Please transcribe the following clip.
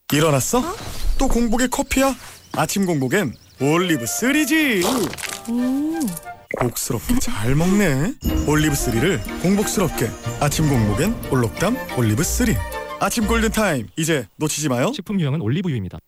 일어났어? 또 공복에 커피야? 아침 공복엔 올리브3지. 복스럽게 잘 먹네. 올리브3를 공복스럽게. 아침 공복엔 올록담 올리브3. 아침 골든타임, 이제 놓치지 마요. 식품 유형은 올리브유입니다.